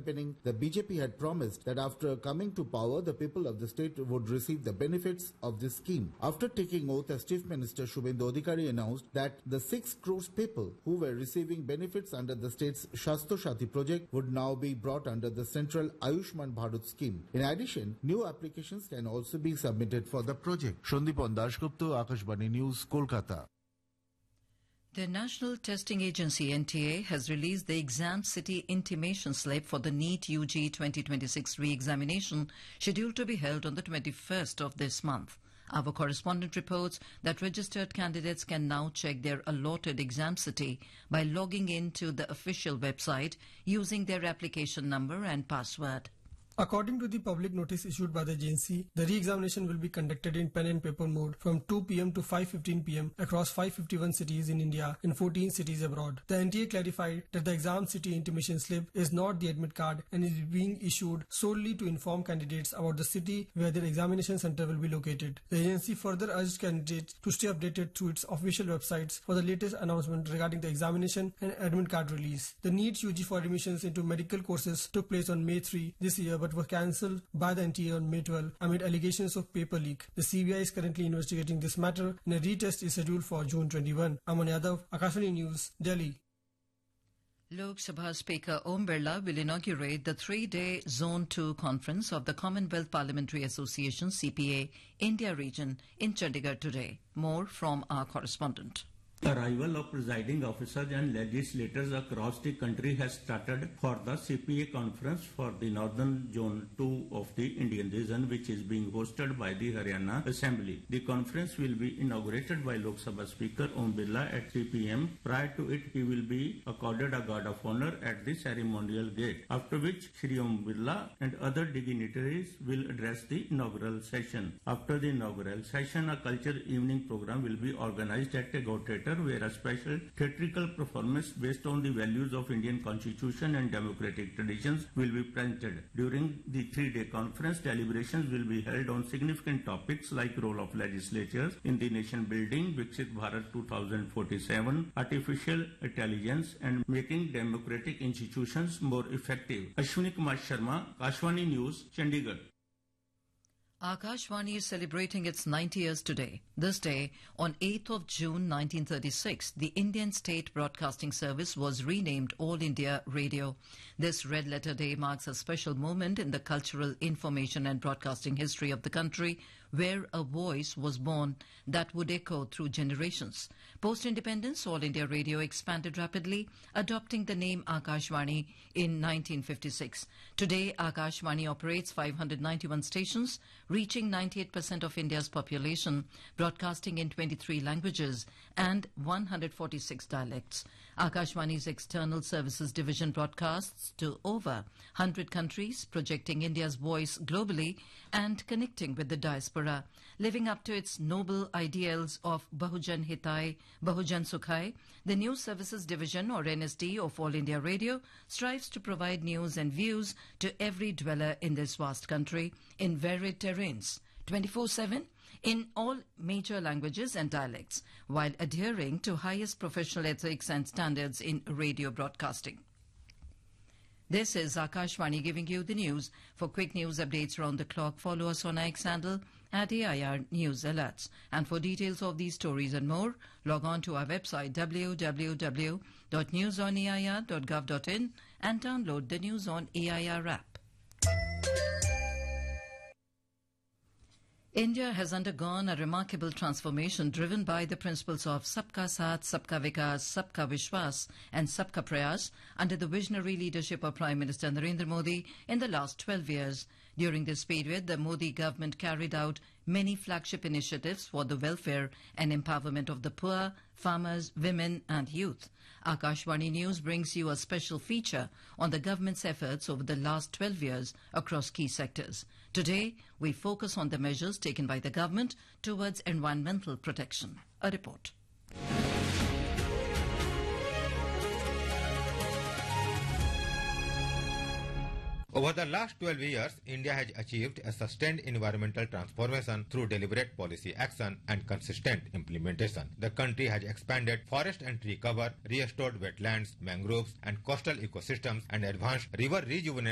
campaigning, the BJP had promised that after coming to power, the people of the state would receive the benefits of this scheme. After taking oath as Chief Minister, Shubhendu Adhikari announced that the 6 crores people who were receiving benefits under the state's Shastro Shati project would now be brought under the central Ayushman Bharat scheme. In addition, new applications can also be submitted for the project. Shandipon Dashgupta, Akashvani News, Kolkata. The National Testing Agency NTA has released the Exam City intimation slip for the NEET UG 2026 re-examination scheduled to be held on the 21st of this month. Our correspondent reports that registered candidates can now check their allotted exam city by logging in to the official website using their application number and password. According to the public notice issued by the agency, the re-examination will be conducted in pen and paper mode from 2 p.m. to 5:15 p.m. across 551 cities in India and 14 cities abroad. The NTA clarified that the exam city intimation slip is not the admit card and is being issued solely to inform candidates about the city where their examination center will be located. The agency further urged candidates to stay updated through its official websites for the latest announcement regarding the examination and admit card release. The NEET UG for admissions into medical courses took place on May 3 this year, but were cancelled by the NTA on May 12 amid allegations of paper leak. The CBI is currently investigating this matter and a retest is scheduled for June 21. Aman Yadav, Akashvani News, Delhi. Lok Sabha Speaker Om Birla will inaugurate the 3-day Zone 2 conference of the Commonwealth Parliamentary Association CPA India region in Chandigarh today. More from our correspondent. Arrival of presiding officers and legislators across the country has started for the CPA conference for the Northern Zone 2 of the Indian region, which is being hosted by the Haryana Assembly. The conference will be inaugurated by Lok Sabha Speaker Om Birla at 3 p.m. Prior to it, he will be accorded a guard of honor at the ceremonial gate, after which Shri Om Birla and other dignitaries will address the inaugural session. After the inaugural session, a culture evening program will be organized at Tagore Theatre, where a special theatrical performance based on the values of Indian Constitution and democratic traditions will be presented. During the 3-day conference, deliberations will be held on significant topics like role of legislatures in the nation building, Viksit Bharat 2047, artificial intelligence, and making democratic institutions more effective. Ashwini Kumar Sharma, Akashvani News, Chandigarh. Akashvani is celebrating its 90 years today. This day, on 8th of June 1936, the Indian State Broadcasting Service was renamed All India Radio. This Red Letter Day marks a special moment in the cultural, information and broadcasting history of the country, where a voice was born that would echo through generations. Post-independence, All India Radio expanded rapidly, adopting the name Akashvani in 1956. Today, Akashvani operates 591 stations, reaching 98% of India's population, broadcasting in 23 languages and 146 dialects. Akashvani's External Services Division broadcasts to over 100 countries, projecting India's voice globally and connecting with the diaspora. Living up to its noble ideals of Bahujan Hitai, Bahujan Sukhai, the News Services Division, or NSD, of All India Radio strives to provide news and views to every dweller in this vast country in varied terrains, 24/7, in all major languages and dialects, while adhering to highest professional ethics and standards in radio broadcasting. This is Akashvani giving you the news. For quick news updates around the clock, follow us on X handle at AIR News Alerts. And for details of these stories and more, log on to our website www.newsonair.gov.in and download the News on AIR app. India has undergone a remarkable transformation driven by the principles of Sabka Saath, Sabka Vikas, Sabka Vishwas and Sabka Prayas under the visionary leadership of Prime Minister Narendra Modi in the last 12 years. During this period, the Modi government carried out many flagship initiatives for the welfare and empowerment of the poor, farmers, women and youth. Akashvani News brings you a special feature on the government's efforts over the last 12 years across key sectors. Today, we focus on the measures taken by the government towards environmental protection. A report. Over the last 12 years, India has achieved a sustained environmental transformation through deliberate policy action and consistent implementation. The country has expanded forest and tree cover, restored wetlands, mangroves and coastal ecosystems and advanced river rejuvenation